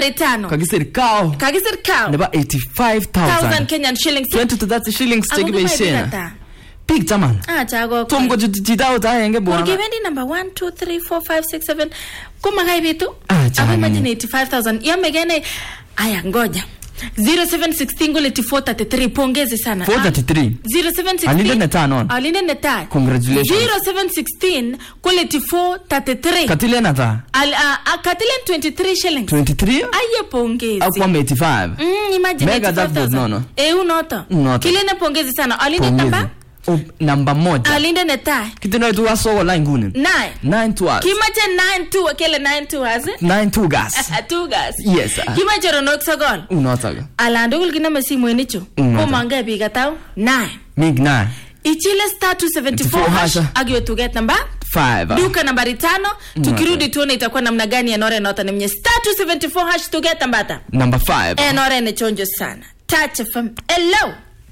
nambari 5. Kakisir cow. Nebo 85,000 Kenyan shillings. 20 to 30 shillings chekiboisien. Big taman. Chago. Tom ko chitao taenge bwana. Ukiwendi number 1 2 3 4 5 6 7. Kuma kai bitu? Ako imagine 85,000. Yamegene aya ngoja. 0716 ngole 433 pongeze sana. 433. 0716 Alinde neta. Congratulations. 0716 ngole 433. Katile nata. Katile 23 shillings. 23? Aye pongeze. Akwa 85. Imagine Mega jackpot no. Unota. Kile na pongeze sana. Alinde namba? Namba 1. Alinde neta. Kitino tu waso wala nguni. 9 to us. Kimache 9 to kele 9 to us. 9 to gas. 2 gas. Yes. Kimache ronok sagol. Unota. Alando kina masimu enicho. Komanga biga tao 9. Mig 9. Ichile star 274 hash agyo to get number 5. Duka nambari 5. Tukirudi tuone itakuwa namna gani ya Nore Nota nimnye star 274 hash to get number 5. Nore ne chonjo sana. Touch FM. Hello.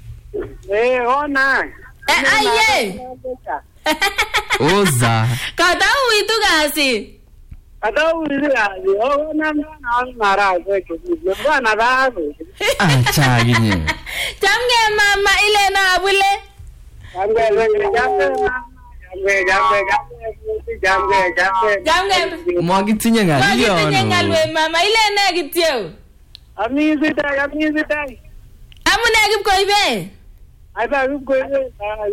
Ona. Aye. Oza. Kada uitu gasi. Ona marazo ke. Bwana babu. Chaginye. Jamge mama ile na abule. Jamge. Mwagitinye ngali yo. Mwagitinye ngalwe mama ile na gityo. Amizita. Amune gipkoibe. Ada gipkoibe.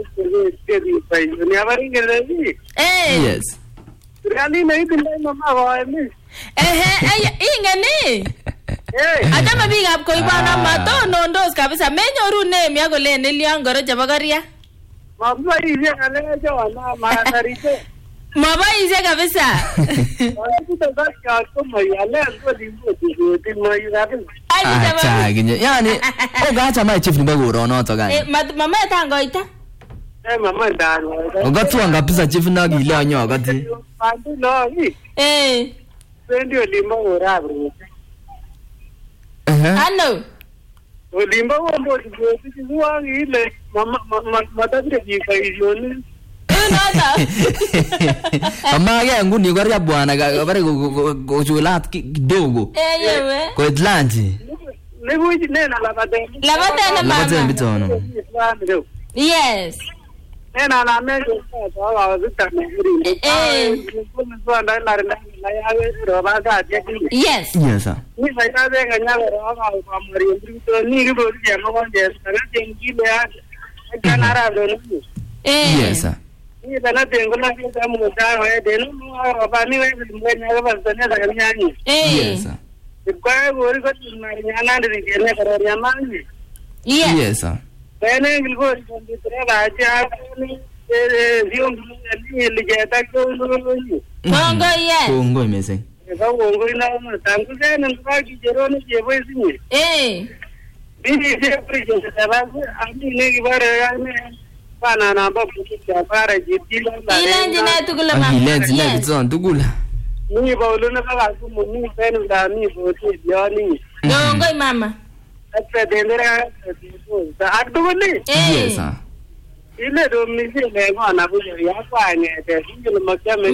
Ni abari ngere. Yes. Rali nahi dindai mama hoye ni. Ingeni. Adama biga gipkoiba na mato nondos kabisa menyoru name yako le niliangoro jabagaria. Mama ize kale jo na maharite. Mama ize kabisa. Chaginye. Yani ogacha mai chief nibaguro no to gani. Mama tangoita. Mama ndano. Ogatu angapisa chief na gile onyo agati. Pandu no ni. Ndio limba urabru. Ano. Limba wombo ziwa ile mama tadre jikaioni. Mama yangu ni gari ya bwana bare kuchulat kidogo. Yewe. Kwa Atlanti. Lebuji nena labate mama. Labate bitono. Yes. Nena na mejo sawa zitamuri. Yes. Yes sir. Ni saida benga nyalo roga kwa mari ndito ni ribo ya mmoja sana tengile ya kana rado ni. Yes sir. Ni bana tengo na kita mutaro denu bani wewe mwenye bazania za nyani. Yes sir. Kwa gori ko nyana ndiri kene karo nyamani. Yes sir. Bene ngilgo nditre raja ni zion ni lijeta ko ni. Kongo yes. Kongo imese. Ba kongo ina ma tangu tena ngaki jero ni jebo isinye. Bini je prijo sababu ami ne gibare yani pana na babu kita para jitilo la. Ilenje na tukula mama. Ilenje na bizon tukula. Ni ba ulona kala kumu ni penu da ni boti bioni. Kongo mama. Atra dendera sa atuguli. Yes sir. Ile do misi le ngona bule ya kwanye de ngilo makame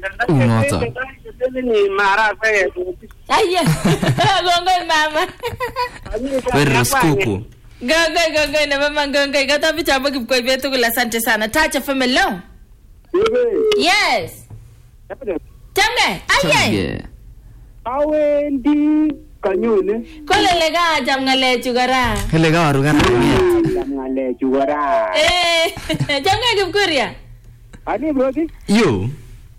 ni mara fe. Aye. Kongo mama. Pero skuku. Gongo na mama gongo gata bichamba kipkoibe tukula asante sana. Touch FM lo. Yes. Jamge. Aye. Awendi kanyune. Kole lega jamngale chugara. Lega warugana. Jamngale chugara. Jamge kipkuria. Ani brodi? Yo.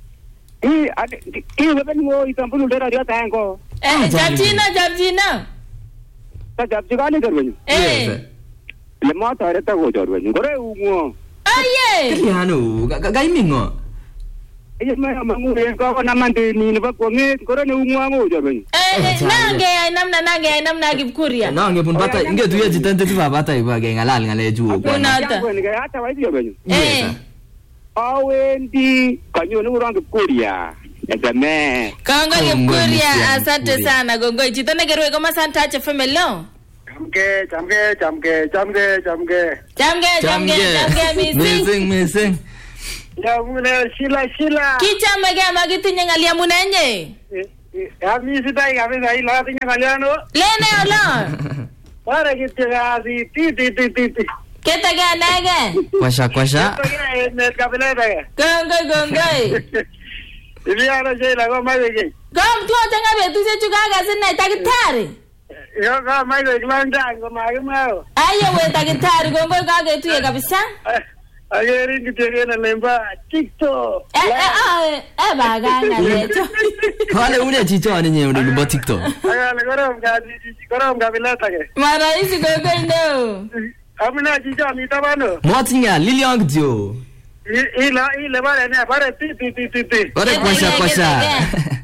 Wepen mo itampulu dera dia tango. Jabjina. Jabjigani karwenyu. Le mata areta go jorwenyu. Gore ungo. Aye. Yano, gaimingo. Iya mangu ko na mande ni ba ko nge gore ne ungo ngo jorwenyu. Nange namna kipkuria. Nange pun bata inge tuye jitante tu bata iba ge ngalal ngale ju. Kunata. Hata waidi jorwenyu. Awendi kanyoni urang Kipkuria. Edeme. Kongo Kipkuria, asante sana gongo. Chitone gerwe kama Santa Touch FM lo. Jamge missing. Jamune Shila. Kicha mage magitinye ngalia munenye. Ami sidai kabisa ila atinye ngaliano. Lene olo. Para kityo kasi ti. Ketaganage. Kwasha. Net kabila daga. Gongoi. Iliana jela ko maige. Gom tu atanga betu se chukaga sinna takitari. Yo ka maige klanda ko magimao. Ayo we takitari gongoi kage tuye kabisa. Ageri kitengena lemba TikTok. Bagana leto. Kale ule chicho ni nyewe ndo TikTok. Agale korom kabila tage. Mara isi gongoi no. Amina chicho ni tabano. Motinga Lilian Gdio. Ile bare ti. Ore kwasha.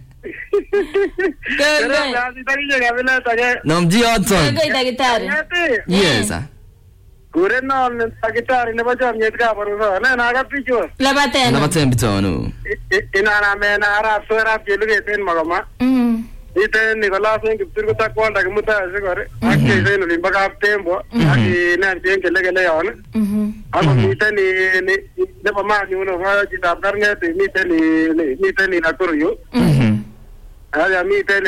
Korom kabila tage. Nomji Otton. Gongoi takitari. Yes. Kureno takitari nebo chomyet kabaruno na kapicho Labaten bitono inana mena arab sora pelugeten magoma iten Nicolas Kiptur kutakwanda kimuta sigore akisen ulimba kap tembo akinen kengele yon ako miten ni nebo manyu no fa jitab karnget miten ni Nakuru aya miten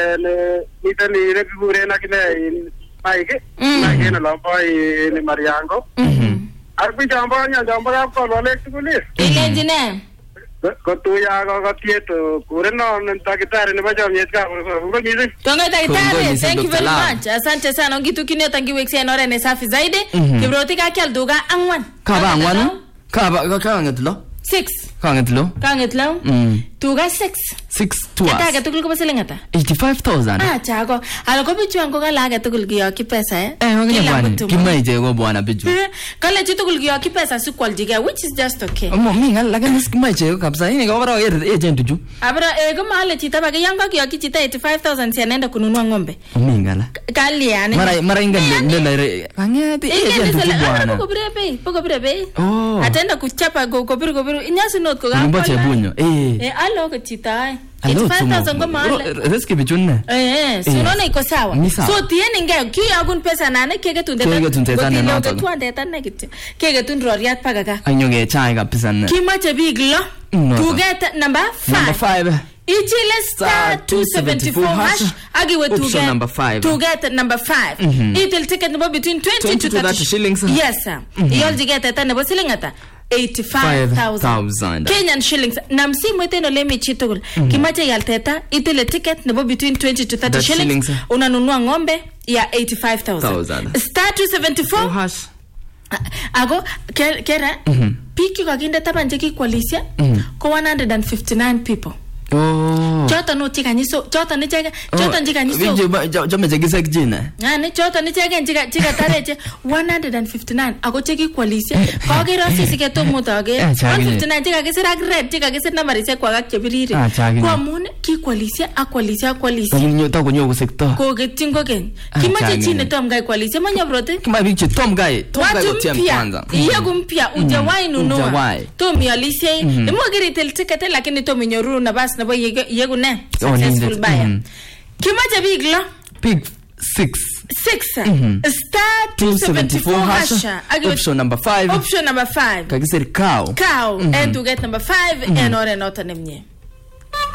ni rekure nakine Mike na lomba ni Mariango arbi jamba kap ko lolek tulis Ilenjine ko tuya ko tieto kureno takitari nebo chomyet ka ko gizi Tonga takitari thank you very much asante sana ngitu kinyo tangiwekse nore ne safi zaidi kibroti ka kyal duga angwan Kaba angwan Kaba ngatlo 6 Kangetlo tuga 6 tuas Kata tukul ko basilingata 85,000 chago alako bichu ango kala tukul giyo kipesa kila mtu kimaije go bwana bichu kale tukul giyo kipesa sikwaljige which is just okay mimi lakini kimaije kabisa ini kwa bara agent ju abra go male chita ba yanga giyo kichita 85,000 si anaenda kununua ng'ombe mimi ngala kali yani mara ingende kangeti agent ju bwana poko brebe atenda kuchapa gobiru inyasi not ko ga mboche bunyo alo ko chita 85,000 go male riski bichunne sunona iko sawa so tieni nge kiyagun pesa nane kege tunde tane noto tuande tane kitu kege tun roriat pagaga anyoge chai kabisa ne kimache biglo to get number 5 Ichile star 274 hash agiwe to get number 5 it will take number between 20 to 30 shillings yes sir you'll get it number silingata 85,000 Kenyan shillings na msimu eteno lemi chitogol kimache yalteta itile ticket nebo between 20 to 30 shillings unanunua ng'ombe ya 85,000 star 274 hash ago kera piki kakinde taban kikwalisya ko 159 people Chota no chika nyiso chota ni chega chota njika nyiso jome chegisa kijina yani chota ni chega chika tareche 159 ako cheki kwalise kage rasi sike to mutage 159 chika kisira red chika kisira nambari se kwa gak chebirire kwa mun ki kwalise akwalise nyota kunyo kusekto ko getingo gen kimache chine tom gai kwalise manya brote kimabiche tom gai kotem kwanza yego mpya ujawai nunua to mialise imwagiri tel ticket lakini to minyoruru na bas na boy yego ne successful buyer kimache bigla big 6 star 274 hash option number 5 kagisir cow and to get number 5 and or not anemye